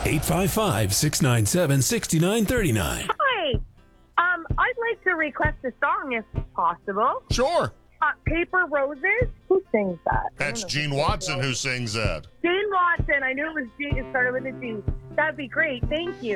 855-697-6939. Hi. I'd like to request a song if possible. Sure. Paper Roses. Who sings that? That's Gene Watson who sings that. Gene Watson. I knew it was Gene. It started with a G. That'd be great. Thank you.